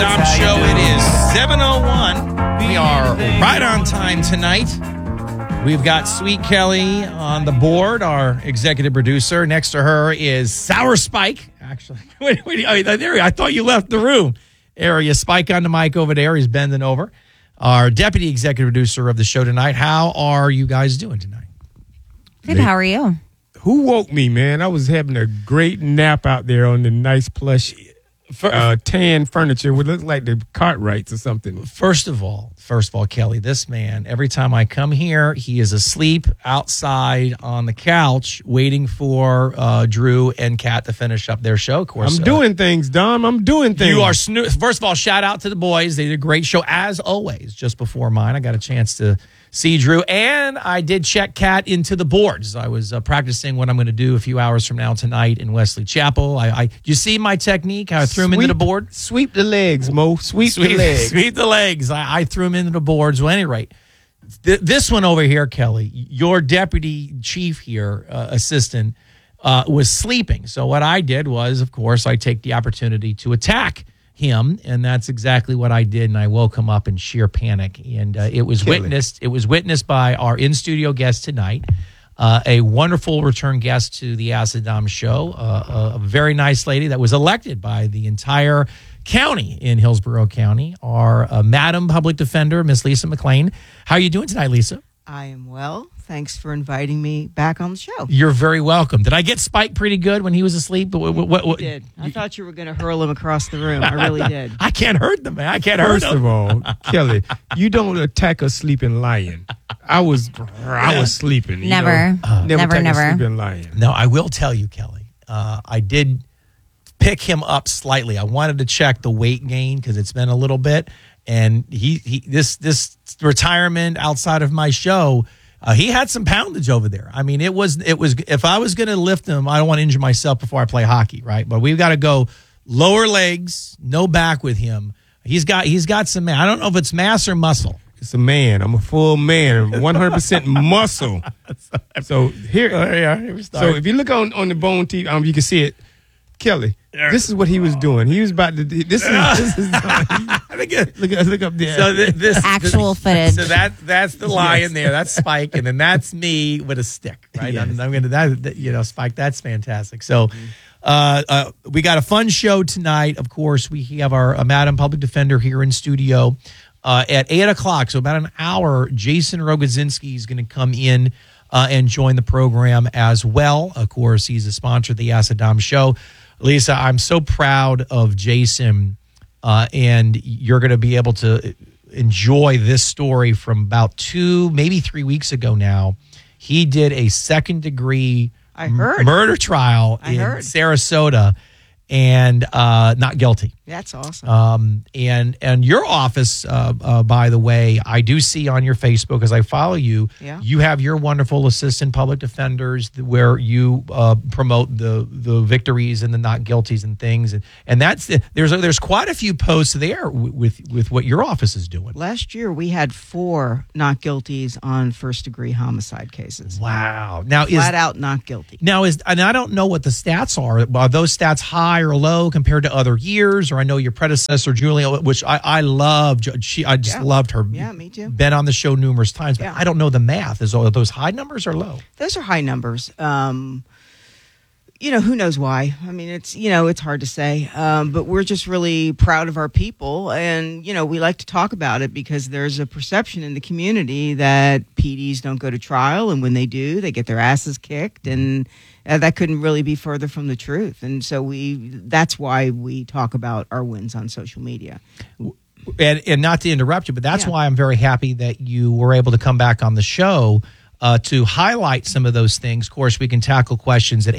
Dom Show. It is 7:01. We are right on time tonight. We've got Sweet Kelly on the board, our executive producer. Next to her is Sour Spike. Actually, wait, I thought you left the room. Area Spike on the mic over there. He's bending over. Our deputy executive producer of the show tonight. How are you guys doing tonight? Good. How are you? Who woke me, man? I was having a great nap out there on the nice plush tan furniture. Would look like the Cartwrights or something. First of all, Kelly, this man, every time I come here, he is asleep outside on the couch waiting for Drew and Kat to finish up their show. Of course, I'm doing things, Dom. I'm doing things. You are first of all, shout out to the boys. They did a great show as always. Just before mine, I got a chance to see Drew, and I did check Kat into the boards. I was practicing what I'm going to do a few hours from now tonight in Wesley Chapel. You see my technique? How I threw him into the board? Sweep the legs, Mo. Sweep the legs. Sweep the legs. I threw him into the boards. Well, at any rate, this one over here, Kelly, your deputy chief here, assistant, was sleeping. So what I did was, of course, I take the opportunity to attack him, and that's exactly what I did. And I woke him up in sheer panic. And it was witnessed by our in-studio guest tonight, a wonderful return guest to the Acid Dom Show, a very nice lady that was elected by the entire county in Hillsborough County, our Madam Public Defender, Miss Lisa McLean. How are you doing tonight, Lisa? I am well. Thanks for inviting me back on the show. You're very welcome. Did I get Spike pretty good when he was asleep? What you did. I thought you were going to hurl him across the room. I really did. I can't hurt them, man. I can't hurt them. First of all, Kelly, you don't attack a sleeping lion. I was sleeping. Never. Never. Never. A sleeping lion. No, I will tell you, Kelly. I did pick him up slightly. I wanted to check the weight gain because it's been a little bit, and this retirement outside of my show. He had some poundage over there. I mean, it was. If I was going to lift him, I don't want to injure myself before I play hockey, right? But we've got to go lower legs, no back with him. He's got some. I don't know if it's mass or muscle. It's a man. I'm a full man, 100% muscle. So here we start. So if you look on the Bone TV, you can see it. Kelly, this is what he was doing. He was about to. This is look up there. So this actual footage. So that's the lion there. That's Spike, and then that's me with a stick. Right. Yes. I'm gonna Spike. That's fantastic. So. We got a fun show tonight. Of course, we have our Madam Public Defender here in studio at 8 o'clock. So about an hour, Jason Rogozinski is going to come in and join the program as well. Of course, he's a sponsor of the Acid Dom Show. Lisa, I'm so proud of Jason, and you're going to be able to enjoy this story from about 2, maybe 3 weeks ago now. He did a second-degree murder trial in Sarasota, and not guilty. That's awesome. And your office, by the way, I do see on your Facebook as I follow you. Yeah. You have your wonderful assistant public defenders where you promote the victories and the not guilties and things, and that's there's quite a few posts there with what your office is doing. Last year we had 4 not guilties on first-degree homicide cases. Wow! Now flat out not guilty. Now and I don't know what the stats are. Are those stats high or low compared to other years? Or I know your predecessor, Julia, which I loved. I just loved her. Yeah, me too. Been on the show numerous times, but I don't know the math. Are those high numbers or low? Those are high numbers. Who knows why? I mean, it's hard to say. But we're just really proud of our people. And, we like to talk about it because there's a perception in the community that PDs don't go to trial. And when they do, they get their asses kicked. And that couldn't really be further from the truth. And so that's why we talk about our wins on social media. And not to interrupt you, but that's why I'm very happy that you were able to come back on the show to highlight some of those things. Of course, we can tackle questions at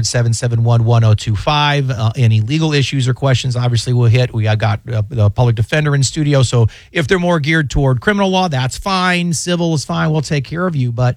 800-771-1025. Any legal issues or questions, obviously, we'll hit. We got the public defender in studio. So if they're more geared toward criminal law, that's fine. Civil is fine. We'll take care of you. But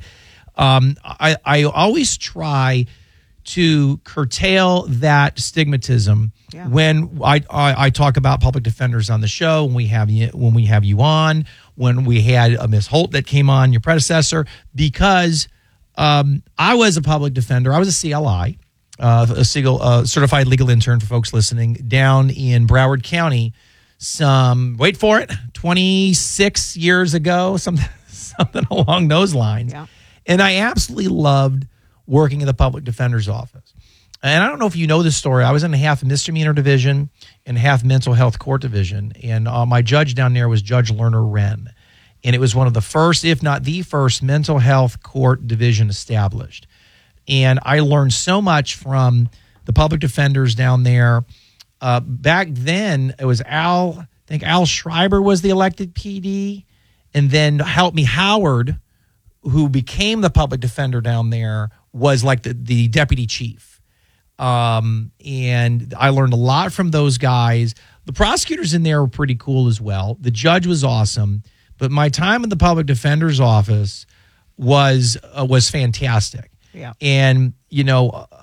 I always try to curtail that stigmatism when I talk about public defenders on the show, when we have you on, when we had Ms. Holt that came on, your predecessor, because I was a public defender. I was a CLI, a certified legal intern for folks listening, down in Broward County wait for it, 26 years ago, something along those lines. Yeah. And I absolutely loved working in the public defender's office. And I don't know if you know this story. I was in half misdemeanor division and half mental health court division. And my judge down there was Judge Lerner Wren. And it was one of the first, if not the first, mental health court division established. And I learned so much from the public defenders down there. Back then, it was I think Al Schreiber was the elected PD. And then help me, Howard, who became the public defender down there, was like the deputy chief. And I learned a lot from those guys. The prosecutors in there were pretty cool as well. The judge was awesome. But my time in the public defender's office was fantastic. Yeah. And, and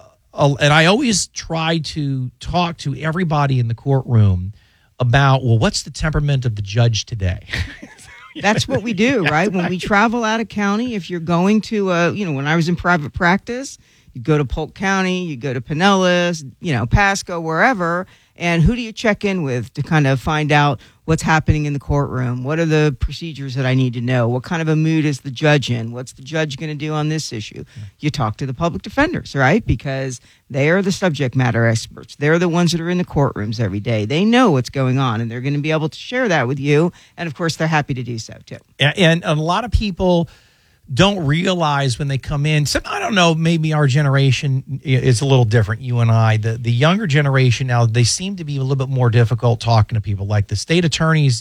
I always try to talk to everybody in the courtroom about, well, what's the temperament of the judge today? That's what we do, right? When we travel out of county, if you're going to, when I was in private practice, you go to Polk County, you go to Pinellas, Pasco, wherever, and who do you check in with to kind of find out what's happening in the courtroom? What are the procedures that I need to know? What kind of a mood is the judge in? What's the judge going to do on this issue? You talk to the public defenders, right? Because they are the subject matter experts. They're the ones that are in the courtrooms every day. They know what's going on, and they're going to be able to share that with you. And, of course, they're happy to do so, too. And a lot of people don't realize when they come in. So I don't know, maybe our generation is a little different, you and I. The younger generation now, they seem to be a little bit more difficult talking to people. Like the state attorneys,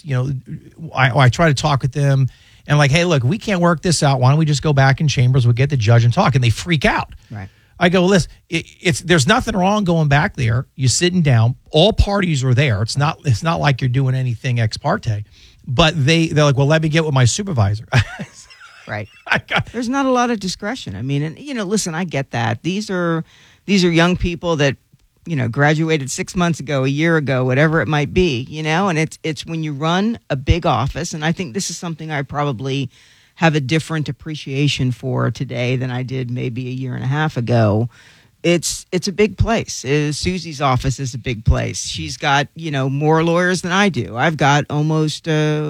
I try to talk with them and like, hey, look, we can't work this out. Why don't we just go back in chambers? We'll get the judge and talk. And they freak out. Right. I go, listen, there's nothing wrong going back there. You're sitting down. All parties are there. It's not like you're doing anything ex parte. But they're like, well, let me get with my supervisor. Right. There's not a lot of discretion. I mean, and listen, I get that. These are young people that, graduated 6 months ago, a year ago, whatever it might be, and it's when you run a big office, and I think this is something I probably have a different appreciation for today than I did maybe a year and a half ago. It's a big place. Susie's office is a big place. She's got, more lawyers than I do. I've got almost,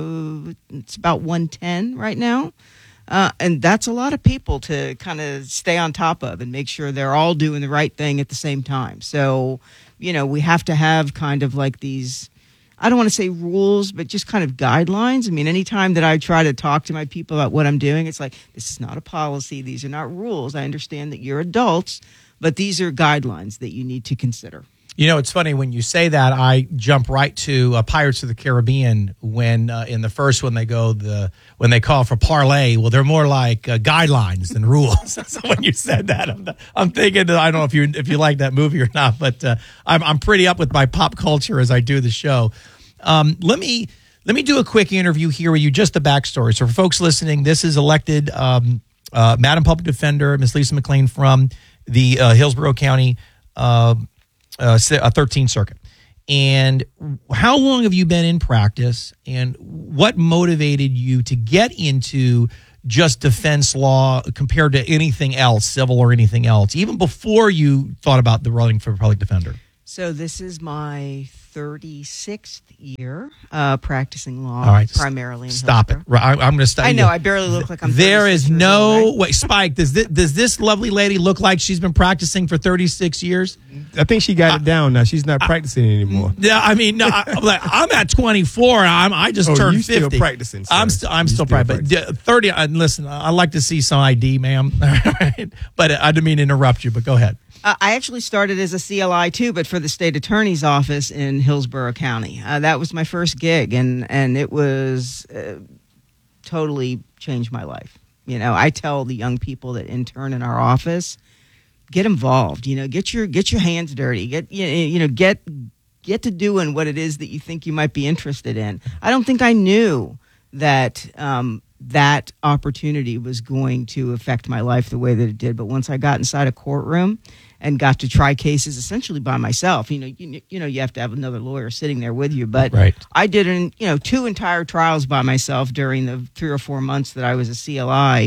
it's about 110 right now. And that's a lot of people to kind of stay on top of and make sure they're all doing the right thing at the same time. So, we have to have kind of like these, I don't want to say rules, but just kind of guidelines. I mean, anytime that I try to talk to my people about what I'm doing, it's like, this is not a policy. These are not rules. I understand that you're adults, but these are guidelines that you need to consider. It's funny when you say that. I jump right to Pirates of the Caribbean when in the first one when they call for parlay. Well, they're more like guidelines than rules. So when you said that, I'm thinking that I don't know if you like that movie or not, but I'm pretty up with my pop culture as I do the show. Let me do a quick interview here with you, just the backstory. So for folks listening, this is elected Madam Public Defender, Miss Lisa McLean from the Hillsborough County 13th Circuit. And how long have you been in practice, and what motivated you to get into just defense law compared to anything else, civil or anything else, even before you thought about the running for public defender? So this is my 36th year practicing law, all right, primarily in stop Hillsborough. it. I'm going to stop. I know, I barely look like I'm 36 There is years no old, right? way. Spike, does this lovely lady look like she's been practicing for 36 years? I think she got it down now. She's not practicing anymore. Yeah, I mean, no, I'm at 24. I just turned 50. Still practicing, sir. I'm still practicing. But 30. Listen, I like to see some ID, ma'am. But I didn't mean to interrupt you. But go ahead. I actually started as a CLI too, but for the state attorney's office in Hillsborough County. That was my first gig, and it was totally changed my life. I tell the young people that intern in our office, get involved. Get your hands dirty. Get to doing what it is that you think you might be interested in. I don't think I knew that that opportunity was going to affect my life the way that it did. But once I got inside a courtroom and got to try cases essentially by myself, you have to have another lawyer sitting there with you. But right. I did 2 entire trials by myself during the 3 or 4 months that I was a CLI.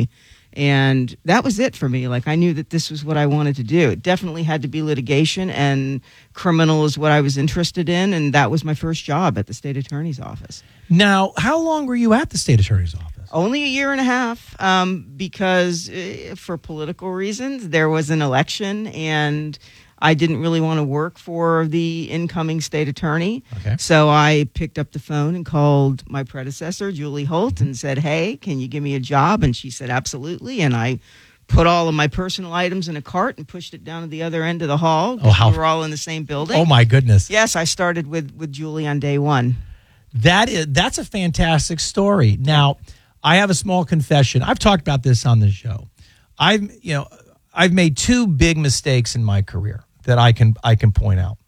And that was it for me. Like, I knew that this was what I wanted to do. It definitely had to be litigation, and criminal is what I was interested in. And that was my first job at the state attorney's office. Now, how long were you at the state attorney's office? Only a year and a half, because for political reasons, there was an election, and I didn't really want to work for the incoming state attorney. Okay. So I picked up the phone and called my predecessor, Julie Holt, and said, hey, can you give me a job? And she said, absolutely. And I put all of my personal items in a cart and pushed it down to the other end of the hall. Oh, how- we were all in the same building. Oh, my goodness. Yes, I started with Julie on day one. That's a fantastic story. Now, I have a small confession. I've talked about this on the show. I've made two big mistakes in my career that I can point out.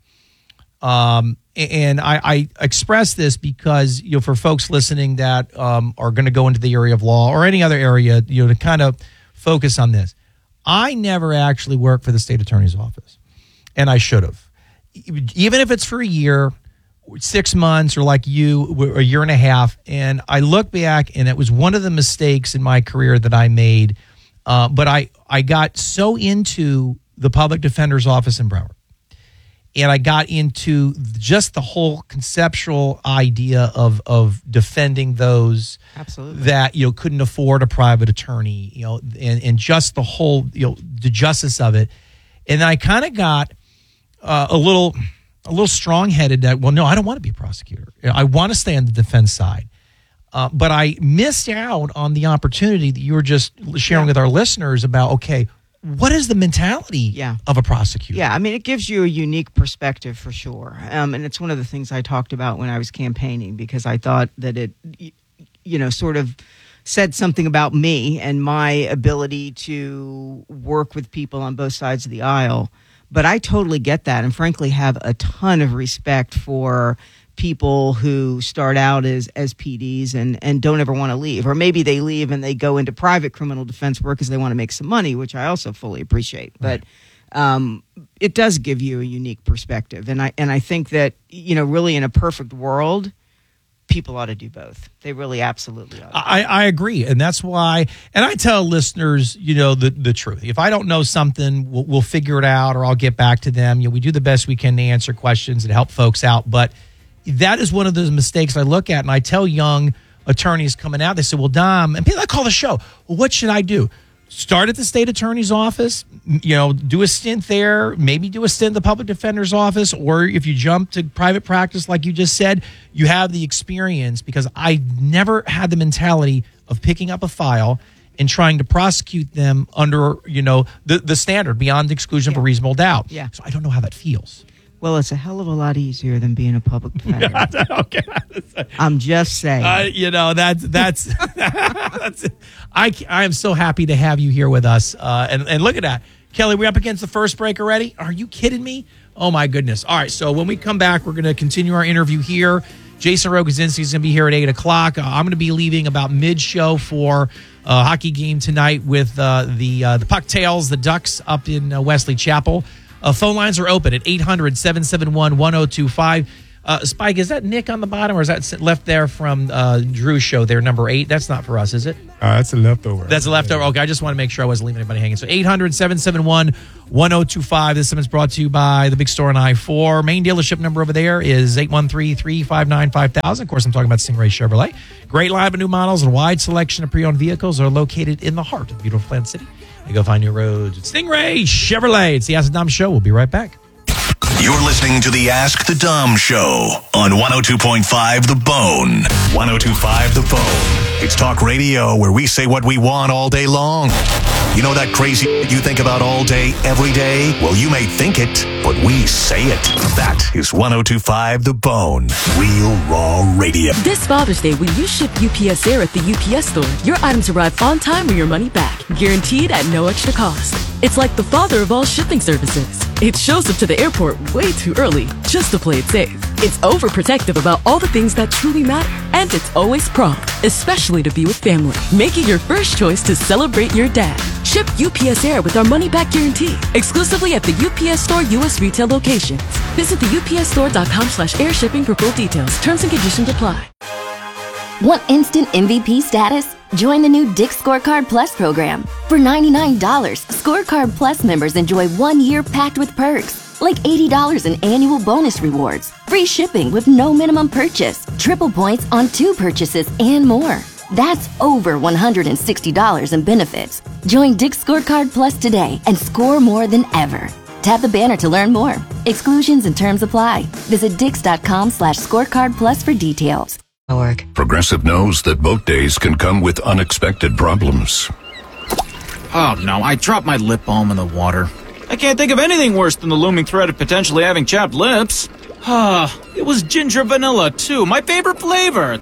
And I express this because, for folks listening that are going to go into the area of law or any other area, to kind of focus on this. I never actually worked for the state attorney's office, and I should have. Even if it's for a year, 6 months, or like you, a year and a half. And I look back, and it was one of the mistakes in my career that I made. But I got so into the public defender's office in Broward, and I got into just the whole conceptual idea of defending those Absolutely. that couldn't afford a private attorney, and just the whole the justice of it. And I kind of got a little strong-headed that, well, no, I don't want to be a prosecutor. I want to stay on the defense side. But I missed out on the opportunity that you were just sharing with our listeners about, okay, what is the mentality of a prosecutor? Yeah, I mean, it gives you a unique perspective for sure. And it's one of the things I talked about when I was campaigning, because I thought that it, sort of said something about me and my ability to work with people on both sides of the aisle. But I totally get that, and frankly have a ton of respect for people who start out as PDs and don't ever want to leave. Or maybe they leave and they go into private criminal defense work because they want to make some money, which I also fully appreciate. Right. But it does give you a unique perspective. And I think that, really in a perfect world, people ought to do both. They really absolutely ought to. I agree. And that's why, and I tell listeners, the truth. If I don't know something, we'll figure it out, or I'll get back to them. We do the best we can to answer questions and help folks out. But that is one of those mistakes I look at, and I tell young attorneys coming out, they say, well, Dom, and people that call the show, well, what should I do? Start at the state attorney's office, do a stint there, maybe do a stint in the public defender's office, or if you jump to private practice, like you just said, you have the experience, because I never had the mentality of picking up a file and trying to prosecute them under, the standard beyond the exclusion of a reasonable doubt. Yeah. So I don't know how that feels. Well, it's a hell of a lot easier than being a public defender. Okay. I'm just saying. That's I am so happy to have you here with us. And look at that. Kelly, we're up against the first break already? Are you kidding me? Oh, my goodness. All right, so when we come back, we're going to continue our interview here. Jason Rogozinski is going to be here at 8 o'clock. I'm going to be leaving about mid-show for a hockey game tonight with the Pucktails, the Ducks, up in Wesley Chapel. Phone lines are open at 800-771-1025. Spike, is that Nick on the bottom, or is that left there from Drew's show there, number 8? That's not for us, is it? That's a leftover. That's a leftover. Okay, I just want to make sure I wasn't leaving anybody hanging. So 800-771-1025. This segment's brought to you by the Big Store on I-4. Main dealership number over there is 813-359-5000. Of course, I'm talking about Stingray Chevrolet. Great line of new models and a wide selection of pre-owned vehicles are located in the heart of beautiful Plant City. You go find your roads at Stingray Chevrolet. It's the Ask the Dom Show. We'll be right back. You're listening to the Ask the Dom Show on 102.5 The Bone. 102.5 The Bone. It's talk radio where we say what we want all day long. You know that crazy you think about all day, every day? Well, you may think it, but we say it. That is 102.5 The Bone. Real raw radio. This Father's Day, when you ship UPS Air at the UPS store, your items arrive on time or your money back, guaranteed at no extra cost. It's like the father of all shipping services. It shows up to the airport way too early, just to play it safe. It's overprotective about all the things that truly matter. And it's always prompt, especially to be with family. Make it your first choice to celebrate your dad. Ship UPS Air with our money-back guarantee, exclusively at the UPS Store U.S. retail locations. Visit the upsstore.com/airshipping for full details. Terms and conditions apply. Want instant MVP status? Join the new Dick's Scorecard Plus program. For $99, Scorecard Plus members enjoy 1 year packed with perks, like $80 in annual bonus rewards, free shipping with no minimum purchase, triple points on 2 purchases, and more. That's over $160 in benefits. Join Dick's Scorecard Plus today and score more than ever. Tap the banner to learn more. Exclusions and terms apply. Visit dix.com/scorecard plus for details. Progressive knows that boat days can come with unexpected problems. Oh no, I dropped my lip balm in the water. I can't think of anything worse than the looming threat of potentially having chapped lips. It was ginger vanilla too, my favorite flavor.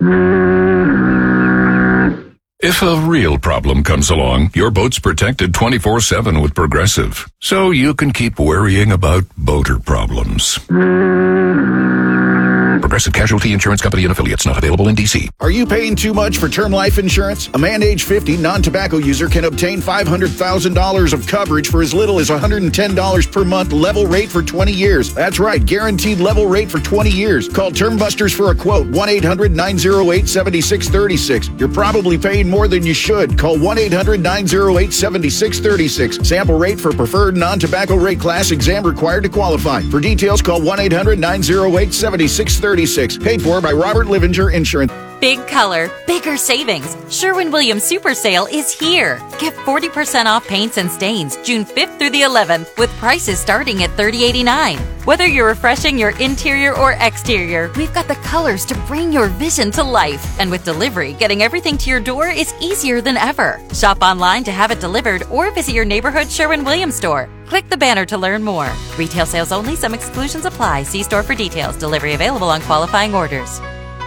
If a real problem comes along, your boat's protected 24/7 with Progressive, so you can keep worrying about boater problems. Progressive Casualty Insurance Company and Affiliates, not available in D.C. Are you paying too much for term life insurance? A man age 50 non-tobacco user can obtain $500,000 of coverage for as little as $110 per month, level rate for 20 years. That's right, guaranteed level rate for 20 years. Call Term Busters for a quote, 1-800-908-7636. You're probably paying more than you should. Call 1-800-908-7636. Sample rate for preferred non-tobacco rate class, exam required to qualify. For details, call 1-800-908-7636. Paid for by Robert Livinger Insurance. Big color, bigger savings. Sherwin-Williams Super Sale is here. Get 40% off paints and stains June 5th through the 11th with prices starting at $30.89. Whether you're refreshing your interior or exterior, we've got the colors to bring your vision to life. And with delivery, getting everything to your door is easier than ever. Shop online to have it delivered or visit your neighborhood Sherwin-Williams store. Click the banner to learn more. Retail sales only. Some exclusions apply. See store for details. Delivery available on qualifying orders.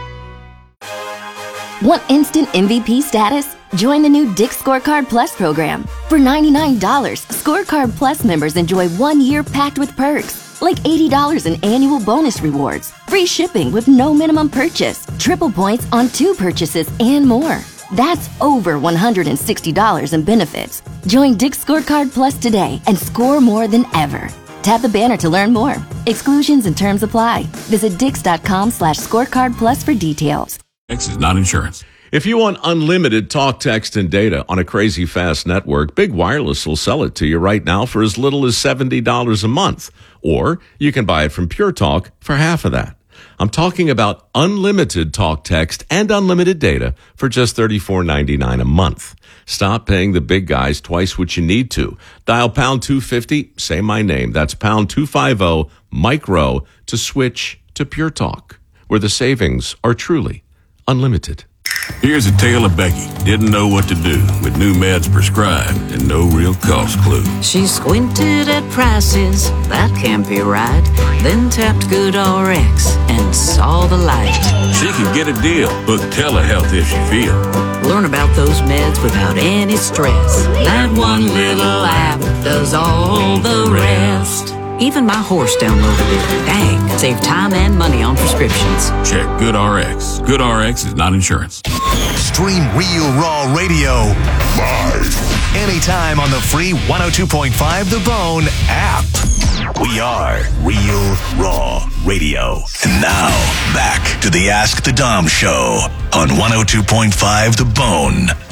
Want instant MVP status? Join the new Dick's Scorecard Plus program. For $99, Scorecard Plus members enjoy 1 year packed with perks, like $80 in annual bonus rewards, free shipping with no minimum purchase, triple points on 2 purchases, and more. That's over $160 in benefits. Join Dick's Scorecard Plus today and score more than ever. Tap the banner to learn more. Exclusions and terms apply. Visit dix.com/scorecard plus for details. X is not insurance. If you want unlimited talk, text, and data on a crazy fast network, Big Wireless will sell it to you right now for as little as $70 a month. Or you can buy it from Pure Talk for half of that. I'm talking about unlimited talk, text, and unlimited data for just $34.99 a month. Stop paying the big guys twice what you need to. Dial pound 250, say my name. That's pound 250 micro to switch to Pure Talk, where the savings are truly unlimited. Here's a tale of Becky. Didn't know what to do with new meds prescribed and no real cost clue. She squinted at prices, that can't be right. Then tapped GoodRx and saw the light. She could get a deal. Book telehealth if she feel. Learn about those meds without any stress. That one little app does all the rest. Even my horse downloaded it. Dang, save time and money on prescriptions. Check GoodRx. GoodRx is not insurance. Stream Real Raw Radio live anytime on the free 102.5 The Bone app. We are Real Raw Radio. And now, back to the Ask the Dom Show on 102.5 The Bone.